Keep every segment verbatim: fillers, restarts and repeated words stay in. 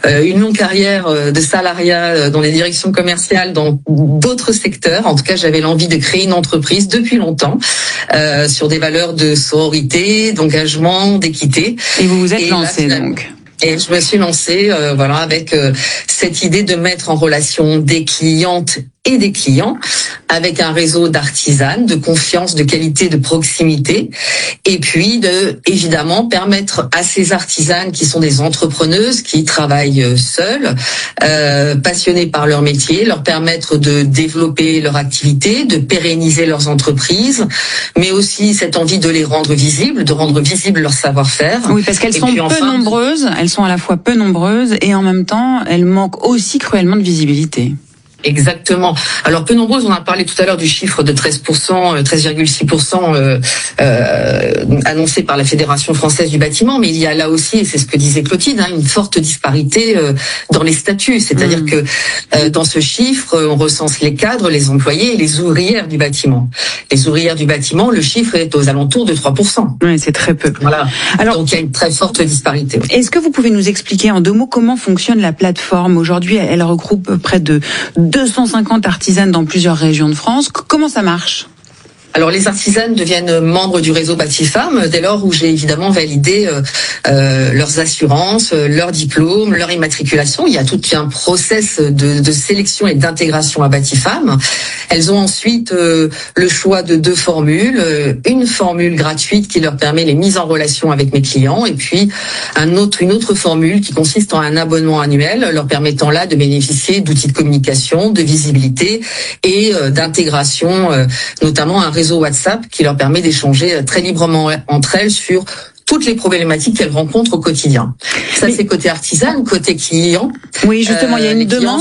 euh, une longue carrière de salariat dans les directions commerciales, dans d'autres secteurs. En tout cas, j'avais l'envie de créer une entreprise depuis longtemps, euh, sur des valeurs de sororité, d'engagement, d'équité. Et vous vous êtes Et lancé là, donc. Et je me suis lancée, euh, voilà, avec euh, cette idée de mettre en relation des clientes et des clients, avec un réseau d'artisanes, de confiance, de qualité, de proximité, et puis de, évidemment, permettre à ces artisanes qui sont des entrepreneuses, qui travaillent seules, euh, passionnées par leur métier, leur permettre de développer leur activité, de pérenniser leurs entreprises, mais aussi cette envie de les rendre visibles, de rendre visible leur savoir-faire. Oui, parce qu'elles et sont peu enfin, nombreuses, elles sont à la fois peu nombreuses, et en même temps, elles manquent aussi cruellement de visibilité. Exactement. Alors peu nombreuses, on a parlé tout à l'heure du chiffre de treize pour cent, treize virgule six pour cent euh, euh, annoncé par la Fédération française du bâtiment, mais il y a là aussi, et c'est ce que disait Clotilde, hein, une forte disparité euh, dans les statuts. C'est-à-dire mmh. que euh, dans ce chiffre, on recense les cadres, les employés et les ouvrières du bâtiment. Les ouvrières du bâtiment, le chiffre est aux alentours de trois pour cent. Oui, c'est très peu. Voilà. Alors, donc il y a une très forte disparité. Est-ce que vous pouvez nous expliquer en deux mots comment fonctionne la plateforme? Aujourd'hui, elle regroupe près de deux cent cinquante artisanes dans plusieurs régions de France. Comment ça marche ? Alors les artisanes deviennent membres du réseau Bâti-Femmes dès lors où j'ai évidemment validé euh, euh, leurs assurances, leurs diplômes, leur immatriculation. Il y a tout un process de, de sélection et d'intégration à Bâti-Femmes. Elles ont ensuite euh, le choix de deux formules, euh, une formule gratuite qui leur permet les mises en relation avec mes clients et puis un autre, une autre formule qui consiste en un abonnement annuel leur permettant là de bénéficier d'outils de communication, de visibilité et euh, d'intégration, euh, notamment un réseau WhatsApp qui leur permet d'échanger très librement entre elles sur toutes les problématiques qu'elles rencontrent au quotidien. Ça, mais c'est côté artisan, côté client. Oui, justement, euh, il y a une demande.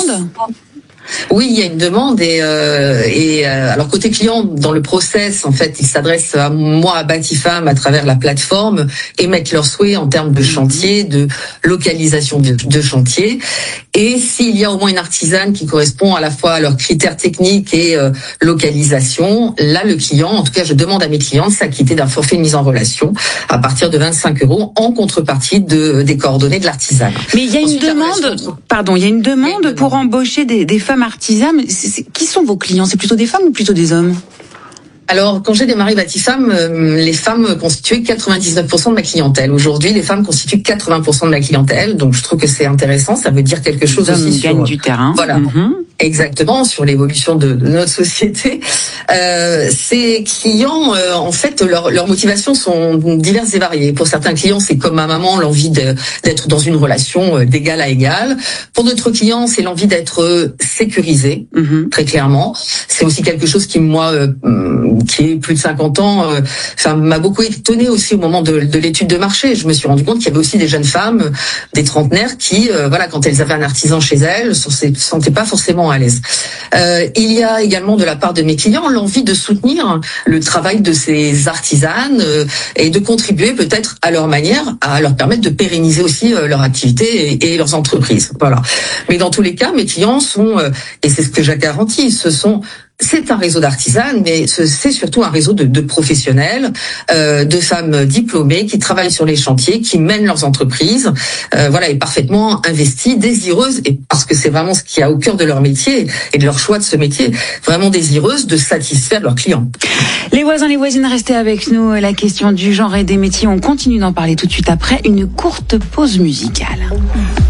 Oui, il y a une demande et, euh, et euh, alors côté client, dans le process, en fait, ils s'adressent à moi, à Bâti-Femmes, à travers la plateforme, émettent leurs souhaits en termes de chantier, de localisation de, de chantier. Et s'il y a au moins une artisane qui correspond à la fois à leurs critères techniques et euh, localisation, là, le client, en tout cas, je demande à mes clients de s'acquitter d'un forfait de mise en relation à partir de vingt-cinq euros en contrepartie de, des coordonnées de l'artisane. Mais il y a une Ensuite, demande, relation... pardon, il y a une demande il y a une pour demande. embaucher des, des femmes artisanes. C'est, c'est, qui sont vos clients? C'est plutôt des femmes ou plutôt des hommes? Alors, quand j'ai démarré Bâti-Femmes, euh, les femmes constituaient quatre-vingt-dix-neuf pour cent de ma clientèle. Aujourd'hui, les femmes constituent quatre-vingts pour cent de ma clientèle. Donc, je trouve que c'est intéressant. Ça veut dire quelque chose les aussi hommes sur... gagnent du terrain. Voilà. Mm-hmm. Exactement, sur l'évolution de, de notre société. Euh, ces clients, euh, en fait, leurs leur motivations sont diverses et variées. Pour certains clients, c'est comme ma maman, l'envie de, d'être dans une relation d'égal à égal. Pour d'autres clients, c'est l'envie d'être sécurisé, mm-hmm. très clairement. C'est aussi quelque chose qui, moi, euh, qui est plus de cinquante ans, euh, enfin, m'a beaucoup étonnée aussi au moment de, de l'étude de marché. Je me suis rendu compte qu'il y avait aussi des jeunes femmes, des trentenaires, qui, euh, voilà, quand elles avaient un artisan chez elles, ne se sentaient pas forcément à l'aise. Euh, il y a également de la part de mes clients l'envie de soutenir le travail de ces artisanes euh, et de contribuer peut-être à leur manière à leur permettre de pérenniser aussi euh, leur activité et, et leurs entreprises. Voilà. Mais dans tous les cas, mes clients sont, euh, et c'est ce que j'ai garanti, ce sont C'est un réseau d'artisanes, mais c'est surtout un réseau de, de professionnels, euh, de femmes diplômées qui travaillent sur les chantiers, qui mènent leurs entreprises, euh, voilà, et parfaitement investies, désireuses, et parce que c'est vraiment ce qu'il y a au cœur de leur métier et de leur choix de ce métier, vraiment désireuses de satisfaire leurs clients. Les voisins, les voisines, restez avec nous. La question du genre et des métiers, on continue d'en parler tout de suite après une courte pause musicale.